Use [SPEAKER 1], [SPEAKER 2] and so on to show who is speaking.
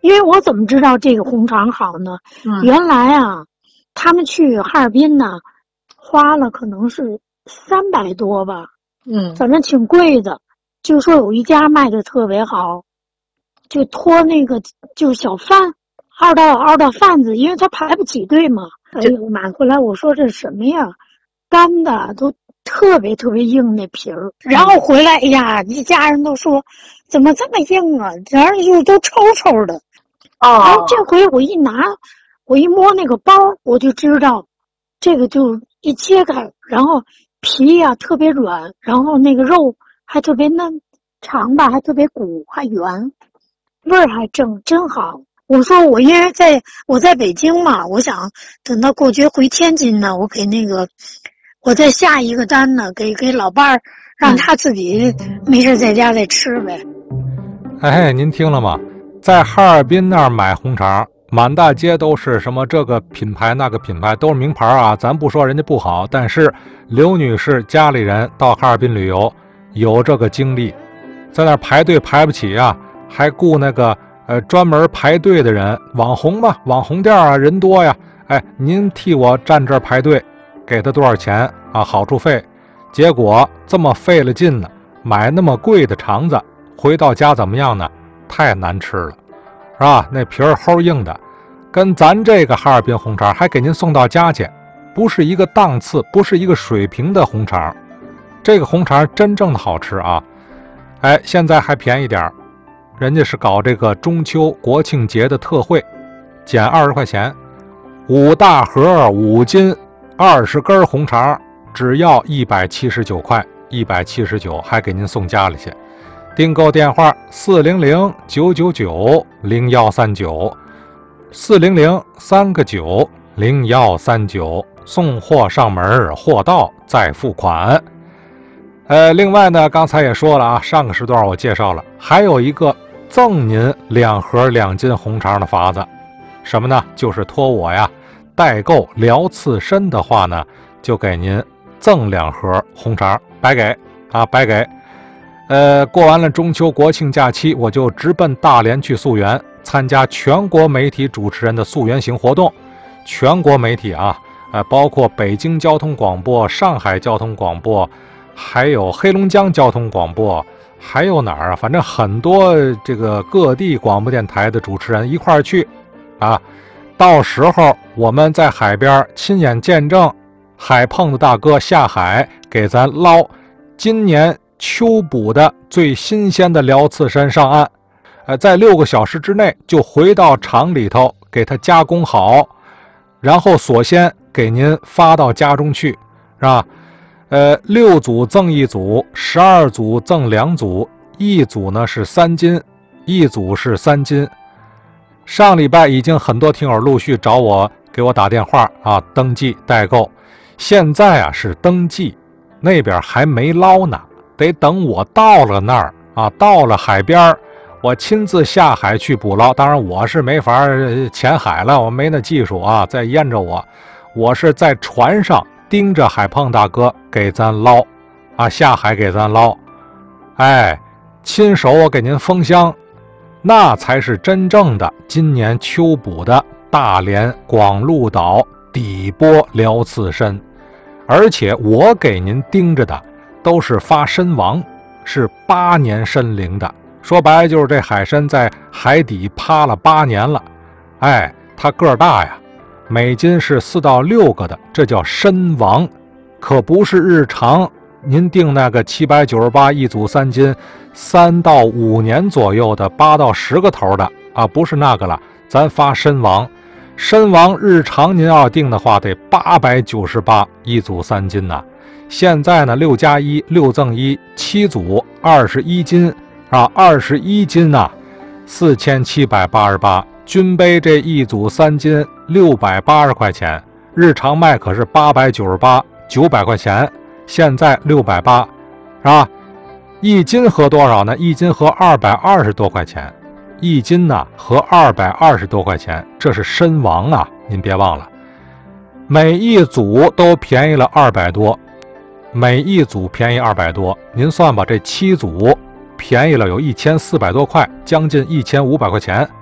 [SPEAKER 1] 因为我怎么知道这个红肠好呢？原来啊，他们去哈尔滨呢，花了可能是300多吧，反正挺贵的。就说有一家卖的特别好，就托那个就是小贩，二道贩子，因为他排不起队嘛。哎呦，买回来我说这是什么呀？干的都特别特别硬那皮儿，然后回来，哎呀，一家人都说怎么这么硬啊？然后就都抽抽的。然后这回我一拿，我一摸那个包，我就知道，这个就一切开，然后皮呀特别软，然后那个肉还特别嫩，肠吧还特别鼓，还圆，味儿还真好。我说我因为我在北京嘛，我想等到过节回天津呢，我给那个我再下一个单呢，给老伴儿，让他自己没事在家再吃呗。
[SPEAKER 2] 哎，您听了吗？在哈尔滨那儿买红肠，满大街都是什么这个品牌那个品牌，都是名牌啊。咱不说人家不好，但是刘女士家里人到哈尔滨旅游有这个经历，在那儿排队排不起啊，还雇那个专门排队的人，网红嘛，网红店啊，人多呀。哎，您替我站这儿排队，给他多少钱啊？好处费。结果这么费了劲呢，买那么贵的肠子，回到家怎么样呢？太难吃了，是吧？那皮儿齁硬的，跟咱这个哈尔滨红肠还给您送到家去，不是一个档次，不是一个水平的红肠。这个红肠真正的好吃啊！哎，现在还便宜点，人家是搞这个中秋国庆节的特惠，减20块钱，5大盒5斤20根红肠，只要179块，179还给您送家里去。订购电话400-999-0139，400-3个9-0139，送货上门，货到再付款。另外呢，刚才也说了啊，上个时段我介绍了，还有一个赠您2盒2斤红肠的法子，什么呢？就是托我呀代购辽刺参的话呢，就给您赠2盒红肠，白给啊，白给。过完了中秋国庆假期，我就直奔大连去溯源，参加全国媒体主持人的溯源行活动。全国媒体啊，包括北京交通广播、上海交通广播，还有黑龙江交通广播，还有哪儿啊？反正很多这个各地广播电台的主持人一块儿去啊。到时候我们在海边亲眼见证海碰子大哥下海给咱捞今年秋捕的最新鲜的辽刺参上岸，在6个小时之内就回到厂里头给它加工好，然后锁鲜给您发到家中去，是吧？6组赠1组，12组赠2组，一组呢是3斤，一组是3斤。上礼拜已经很多听友陆续找我给我打电话啊，登记代购。现在啊是登记，那边还没捞呢。得等我到了那儿啊，到了海边，我亲自下海去捕捞。当然我是没法潜海了，我没那技术啊，再淹着我是在船上盯着海碰大哥给咱捞啊，下海给咱捞。哎，亲手我给您封箱，那才是真正的今年秋捕的大连广鹿岛底波辽刺参，而且我给您盯着的都是发参王，是8年参龄的。说白了就是这海参在海底趴了8年了。哎，它个儿大呀，每斤是4到6个的，这叫参王，可不是日常您订那个798一组3斤，3到5年左右的8到10个头的啊，不是那个了。咱发参王，参王日常您要订的话得898一组3斤呐。现在呢6+1，6赠1，7组21斤啊，21斤呐，4788。军杯这一组3斤680块钱，日常卖可是898，900块钱，现在680，是吧？一斤合多少呢？一斤合220多块钱，一斤呢合220多块钱，这是参王啊，您别忘了，每一组都便宜了200多。每一组便宜200多，您算吧，这7组便宜了有1400多块，将近1500块钱。